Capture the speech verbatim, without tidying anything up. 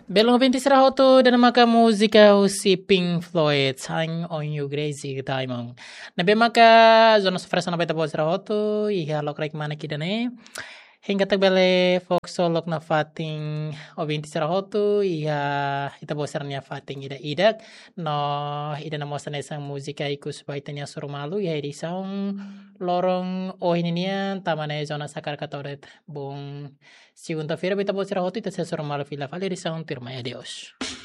Belong vinti serahoto dan maka musika si Pink Floyd Hang on You Crazy taimong. Nabe maka zona sufresa nabe tabo serahoto iha lok rek mana kidane. Hingga tagbele fox solok na fating o vinti serahoto iha ita bosarnya fating ida idak no ida na mosan isang musika ikus baitanya surumalu iha di saung lorong oh ini nian tamane zona sakar katoret bung segunda-feira beta bot serahoto ita sa surumalu fila fali di saung tirma adios.